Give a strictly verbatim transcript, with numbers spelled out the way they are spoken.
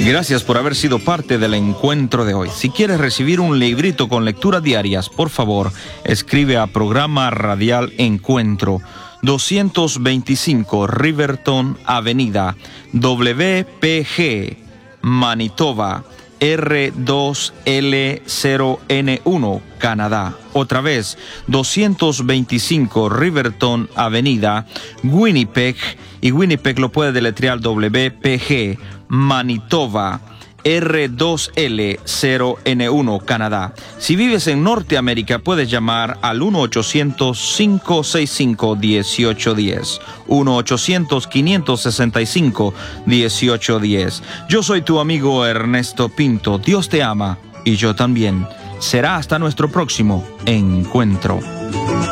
Gracias por haber sido parte del encuentro de hoy. Si quieres recibir un librito con lecturas diarias, por favor, escribe a Programa Radial Encuentro, doscientos veinticinco Riverton Avenida, W P G, Manitoba, R dos L cero N uno, Canadá. Otra vez, doscientos veinticinco Riverton Avenida, Winnipeg, y Winnipeg lo puede deletrear W P G, Manitoba, R dos L cero N uno, Canadá. Si vives en Norteamérica, puedes llamar al uno ochocientos, cinco seis cinco, uno ocho uno cero. uno ochocientos, cinco seis cinco, uno ocho uno cero. Yo soy tu amigo Ernesto Pinto. Dios te ama y yo también. Será hasta nuestro próximo encuentro.